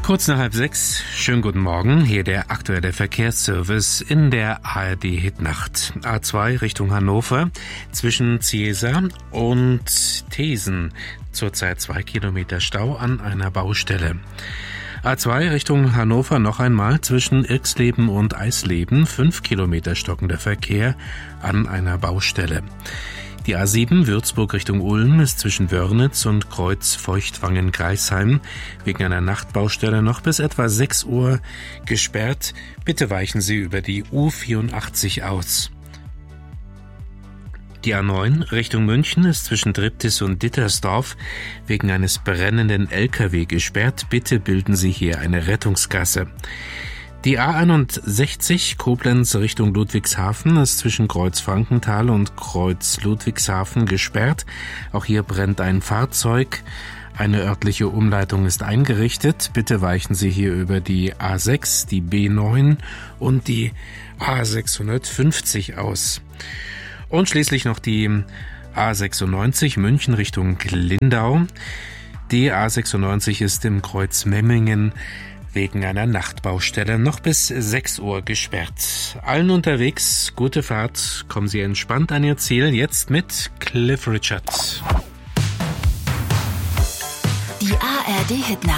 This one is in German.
Kurz nach 5:30, schönen guten Morgen, hier der aktuelle Verkehrsservice in der ARD-Hitnacht. A2 Richtung Hannover, zwischen Ziesa und Thesen, zurzeit 2 Kilometer Stau an einer Baustelle. A2 Richtung Hannover noch einmal zwischen Irxleben und Eisleben, 5 Kilometer stockender Verkehr an einer Baustelle. Die A7 Würzburg Richtung Ulm ist zwischen Wörnitz und Kreuz Feuchtwangen-Greisheim wegen einer Nachtbaustelle noch bis etwa 6 Uhr gesperrt. Bitte weichen Sie über die U84 aus. Die A9 Richtung München ist zwischen Triptis und Dittersdorf wegen eines brennenden LKW gesperrt. Bitte bilden Sie hier eine Rettungsgasse. Die A61 Koblenz Richtung Ludwigshafen ist zwischen Kreuz Frankenthal und Kreuz Ludwigshafen gesperrt. Auch hier brennt ein Fahrzeug. Eine örtliche Umleitung ist eingerichtet. Bitte weichen Sie hier über die A6, die B9 und die A650 aus. Und schließlich noch die A96 München Richtung Lindau. Die A96 ist im Kreuz Memmingen wegen einer Nachtbaustelle noch bis 6 Uhr gesperrt. Allen unterwegs, gute Fahrt, kommen Sie entspannt an Ihr Ziel, jetzt mit Cliff Richard. Die ARD Hitnacht.